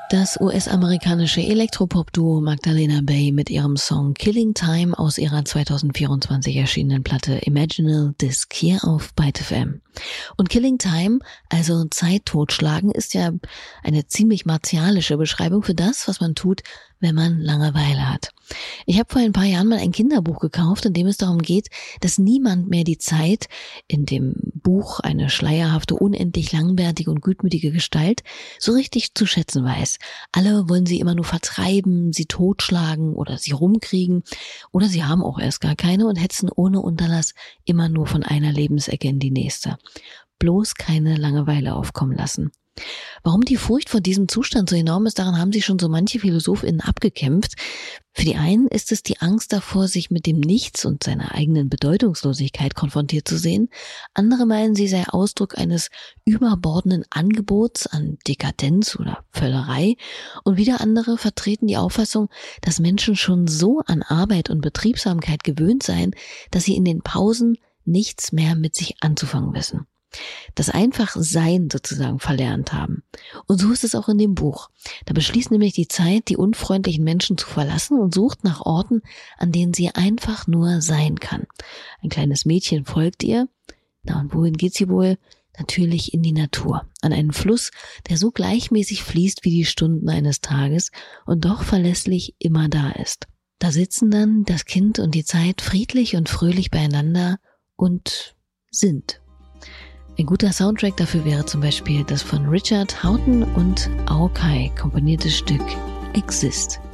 Das US-amerikanische Elektropop-Duo Magdalena Bay mit ihrem Song Killing Time aus ihrer 2024 erschienenen Platte Imaginal Disc hier auf Byte FM. Und Killing Time, also Zeit totschlagen, ist ja eine ziemlich martialische Beschreibung für das, was man tut, wenn man Langeweile hat. Ich habe vor ein paar Jahren mal ein Kinderbuch gekauft, in dem es darum geht, dass niemand mehr die Zeit, in dem Buch eine schleierhafte, unendlich langbärtige und gutmütige Gestalt, so richtig zu schätzen weiß. Alle wollen sie immer nur vertreiben, sie totschlagen oder sie rumkriegen oder sie haben auch erst gar keine und hetzen ohne Unterlass immer nur von einer Lebensecke in die nächste. Bloß keine Langeweile aufkommen lassen. Warum die Furcht vor diesem Zustand so enorm ist, daran haben sich schon so manche PhilosophInnen abgekämpft. Für die einen ist es die Angst davor, sich mit dem Nichts und seiner eigenen Bedeutungslosigkeit konfrontiert zu sehen. Andere meinen, sie sei Ausdruck eines überbordenden Angebots an Dekadenz oder Völlerei. Und wieder andere vertreten die Auffassung, dass Menschen schon so an Arbeit und Betriebsamkeit gewöhnt seien, dass sie in den Pausen nichts mehr mit sich anzufangen wissen. Das einfach Sein sozusagen verlernt haben. Und so ist es auch in dem Buch. Da beschließt nämlich die Zeit, die unfreundlichen Menschen zu verlassen und sucht nach Orten, an denen sie einfach nur sein kann. Ein kleines Mädchen folgt ihr. Na, und wohin geht sie wohl? Natürlich in die Natur. An einen Fluss, der so gleichmäßig fließt wie die Stunden eines Tages und doch verlässlich immer da ist. Da sitzen dann das Kind und die Zeit friedlich und fröhlich beieinander und sind. Ein guter Soundtrack dafür wäre zum Beispiel das von Richard Houghton und Aokai komponierte Stück Exist.